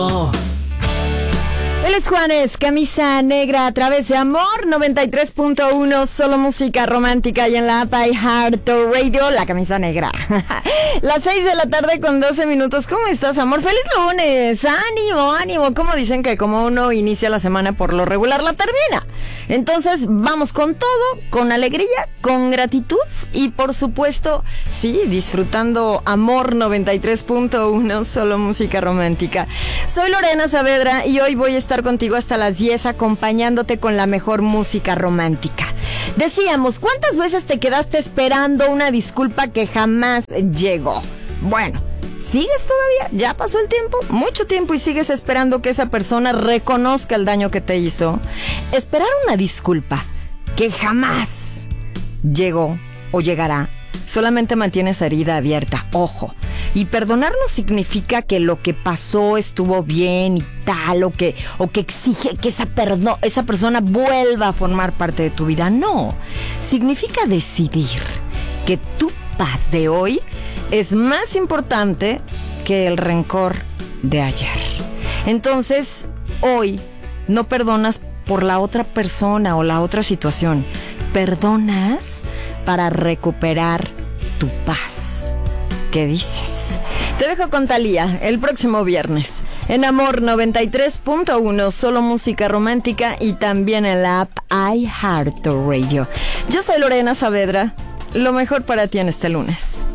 Feliz Juanes, camisa negra a través de Amor 93.1, solo música romántica y en la app iHeartRadio, la camisa negra. Las 6 de la tarde con 12 minutos. ¿Cómo estás, amor? ¡Feliz lunes! ¡Ánimo, ánimo! Como dicen que como uno inicia la semana por lo regular, la termina. Entonces, vamos con todo, con alegría, con gratitud y, por supuesto, sí, disfrutando Amor 93.1, solo música romántica. Soy Lorena Saavedra y hoy voy a estar contigo hasta las 10 acompañándote con la mejor música romántica. Decíamos, ¿cuántas veces te quedaste esperando una disculpa que jamás llegó? Bueno, ¿sigues todavía? ¿Ya pasó el tiempo? Mucho tiempo y sigues esperando que esa persona reconozca el daño que te hizo. Esperar una disculpa que jamás llegó o llegará solamente mantiene esa herida abierta. Ojo. Y perdonar no significa que lo que pasó estuvo bien y tal, o que exige que esa persona vuelva a formar parte de tu vida. No. Significa decidir que tu paz de hoy es más importante que el rencor de ayer. Entonces, hoy no perdonas por la otra persona o la otra situación. Perdonas para recuperar tu paz. ¿Qué dices? Te dejo con Thalía el próximo viernes en Amor 93.1, solo música romántica y también en la app iHeartRadio. Yo soy Lorena Saavedra. Lo mejor para ti en este lunes.